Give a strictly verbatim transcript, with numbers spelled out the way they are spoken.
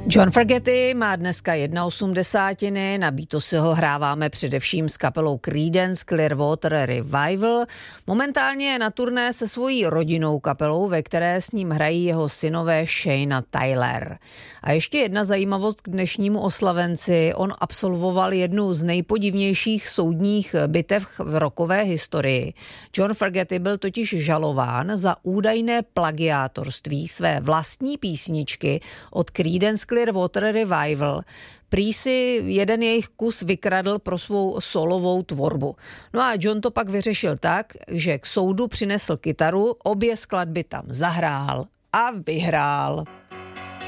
John Fogerty má dneska osmdesátiny, na Beatlesy ho hráváme především s kapelou Creedence Clearwater Revival. Momentálně je na turné se svojí rodinnou kapelou, ve které s ním hrají jeho synové Shane a Tyler. A ještě jedna zajímavost k dnešnímu oslavenci. On absolvoval jednu z nejpodivnějších soudních bitev v rockové historii. John Fogerty byl totiž žalován za údajné plagiátorství své vlastní písničky od Creedence Clearwater Revival. Prý si jeden jejich kus vykradl pro svou solovou tvorbu. No a John to pak vyřešil tak, že k soudu přinesl kytaru, obě skladby tam zahrál a vyhrál.